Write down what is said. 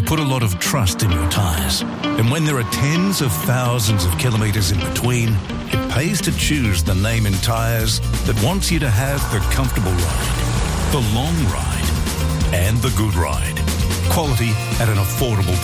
put a lot of trust in your tyres. And when there are tens of thousands of kilometres in between, it pays to choose the name in tyres that wants you to have the comfortable ride, the long ride, and the good ride. Quality at an affordable